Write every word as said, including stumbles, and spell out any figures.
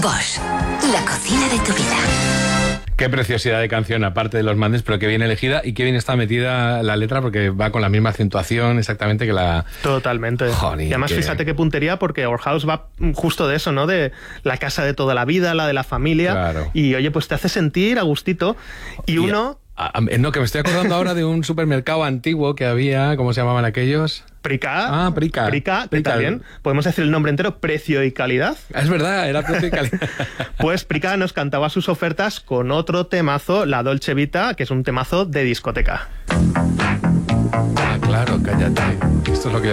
Bosch, la cocina de tu vida. Qué preciosidad de canción, aparte de los mandes, pero qué bien elegida y qué bien está metida la letra, porque va con la misma acentuación exactamente que la... Totalmente. Joder, y además que... fíjate qué puntería, porque Our House va justo de eso, ¿no? De la casa de toda la vida, la de la familia. Claro. Y oye, pues te hace sentir a gustito. Y, y uno... A, a, no, que me estoy acordando ahora de un supermercado antiguo que había, ¿cómo se llamaban aquellos? Prica. Ah, Prica. Prica, que Prica. también podemos decir el nombre entero, Precio y Calidad. Es verdad, era Precio y Calidad. Pues Prica nos cantaba sus ofertas con otro temazo, la Dolce Vita, que es un temazo de discoteca. Ah, claro, cállate. Esto es lo que